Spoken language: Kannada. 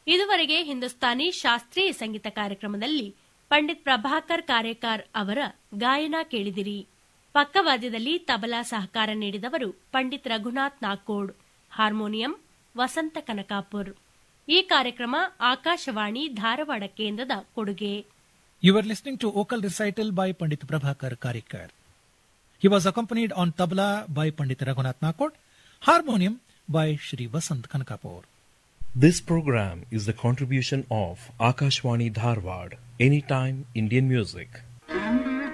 ಇದುವರೆಗೆ ಹಿಂದೂಸ್ತಾನಿ ಶಾಸ್ತ್ರೀಯ ಸಂಗೀತ ಕಾರ್ಯಕ್ರಮದಲ್ಲಿ ಪಂಡಿತ್ ಪ್ರಭಾಕರ್ ಕಾರೇಕಾರ್ ಅವರ ಗಾಯನ ಕೇಳಿದಿರಿ. ಪಕ್ಕವಾದ್ಯದಲ್ಲಿ ತಬಲಾ ಸಹಕಾರ ನೀಡಿದವರು ಪಂಡಿತ್ ರಘುನಾಥ್ ನಾಕೋಡ್, ಹಾರ್ಮೋನಿಯಂ ವಸಂತ ಕನಕಾಪುರ್. ಈ ಕಾರ್ಯಕ್ರಮ ಆಕಾಶವಾಣಿ ಧಾರವಾಡ ಕೇಂದ್ರದ ಕೊಡುಗೆ. You were listening to vocal recital by Pandit Prabhakar Karikar. He was accompanied on tabla by Pandit Raghunath Nakod, harmonium by Shri Vasant Kankapur. This program is the contribution of Akashwani Dharwad, Anytime Indian Music.